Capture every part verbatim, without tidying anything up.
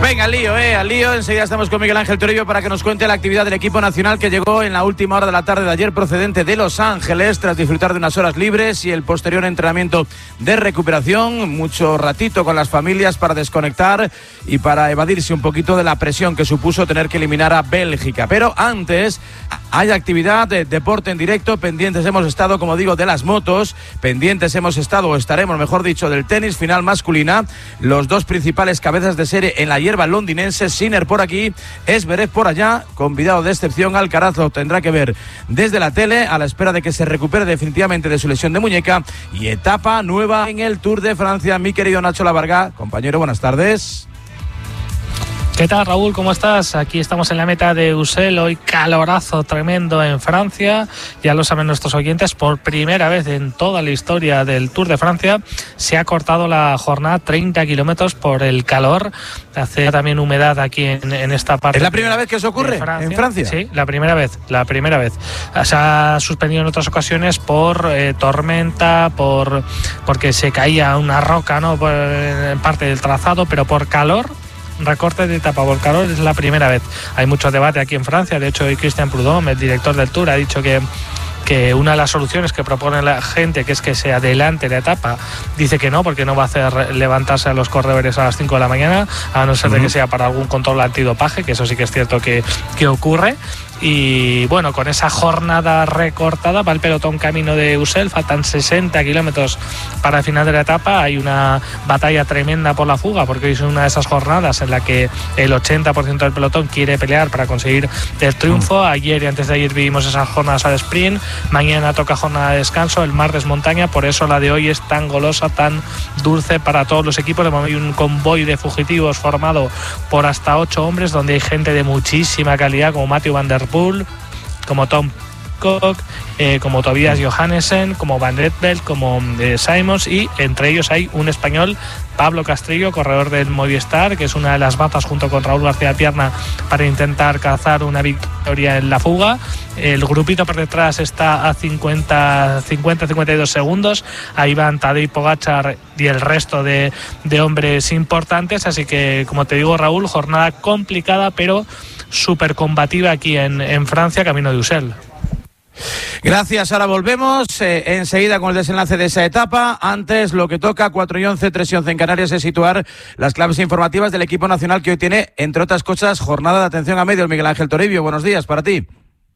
venga, al lío, eh, al lío. Enseguida estamos con Miguel Ángel Toribio para que nos cuente la actividad del equipo nacional que llegó en la última hora de la tarde de ayer procedente de Los Ángeles tras disfrutar de unas horas libres y el posterior entrenamiento de recuperación. Mucho ratito con las familias para desconectar y para evadirse un poquito de la presión que supuso tener que eliminar a Bélgica. Pero antes hay actividad de deporte en directo. Pendientes hemos estado, como digo, de las motos. Pendientes hemos estado, o estaremos, mejor dicho, del tenis final masculina. Los dos principales cabezas de serie en la hierba londinense, Sinner por aquí, Esberet por allá, convidado de excepción. Alcaraz lo tendrá que ver desde la tele a la espera de que se recupere definitivamente de su lesión de muñeca. Y etapa nueva en el Tour de Francia, mi querido Nacho Labarga. Compañero, buenas tardes. ¿Qué tal, Raúl? ¿Cómo estás? Aquí estamos en la meta de Ussel, hoy calorazo tremendo en Francia. Ya lo saben nuestros oyentes, por primera vez en toda la historia del Tour de Francia se ha cortado la jornada treinta kilómetros por el calor. Hace también humedad aquí en, en esta parte. ¿Es la primera vez que eso ocurre Francia. en Francia? Sí, la primera vez, la primera vez. Se ha suspendido en otras ocasiones por eh, tormenta, por porque se caía una roca, ¿no?, por, en parte del trazado, pero por calor. Recorte de etapa por calor es la primera vez. Hay mucho debate aquí en Francia. De hecho, hoy Christian Prudhomme, el director del Tour, ha dicho que que una de las soluciones que propone la gente, que es que se adelante la etapa, dice que no, porque no va a hacer levantarse a los corredores a las cinco de la mañana, a no ser de que sea para algún control antidopaje, que eso sí que es cierto que, que ocurre. Y bueno, con esa jornada recortada va el pelotón camino de Ussel. Faltan sesenta kilómetros para el final de la etapa. Hay una batalla tremenda por la fuga, porque hoy es una de esas jornadas en la que el ochenta por ciento del pelotón quiere pelear para conseguir el triunfo. Ayer y antes de ayer vivimos esas jornadas al sprint. Mañana toca jornada de descanso, el martes montaña. Por eso la de hoy es tan golosa, tan dulce para todos los equipos. De momento hay un convoy de fugitivos formado por hasta ocho hombres, donde hay gente de muchísima calidad, como Matthew van der Poel, como Tom Cook, eh, como Tobias Johannesen, como Van Rietveld, como eh, Simons, y entre ellos hay un español, Pablo Castrillo, corredor del Movistar, que es una de las bazas junto con Raúl García Pierna para intentar cazar una victoria en la fuga. El grupito por detrás está a cincuenta a cincuenta a cincuenta y dos segundos. Ahí van Tadej Pogačar y el resto de, de hombres importantes. Así que, como te digo, Raúl, jornada complicada pero súper combativa aquí en, en Francia, camino de Ussel. Gracias, ahora volvemos eh, enseguida con el desenlace de esa etapa. Antes, lo que toca, cuatro y once, tres y once en Canarias, es situar las claves informativas del equipo nacional que hoy tiene, entre otras cosas, jornada de atención a medios. Miguel Ángel Toribio, buenos días para ti. ¿Qué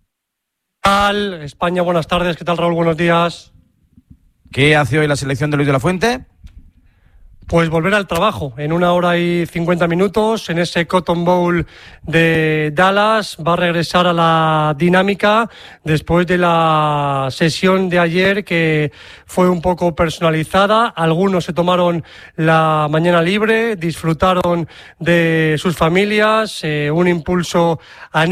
tal, España? Buenas tardes. ¿Qué tal, Raúl? Buenos días. ¿Qué hace hoy la selección de Luis de la Fuente? Pues volver al trabajo en una hora y cincuenta minutos en ese Cotton Bowl de Dallas. Va a regresar a la dinámica después de la sesión de ayer, que fue un poco personalizada. Algunos se tomaron la mañana libre, disfrutaron de sus familias, eh, un impulso anímico